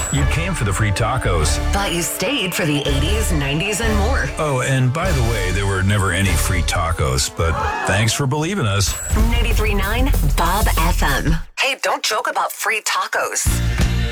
You came for the free tacos. But you stayed for the 80s, 90s, and more. Oh, and by the way, there were never any free tacos, but thanks for believing us. 93.9 Bob FM. Hey, don't joke about free tacos.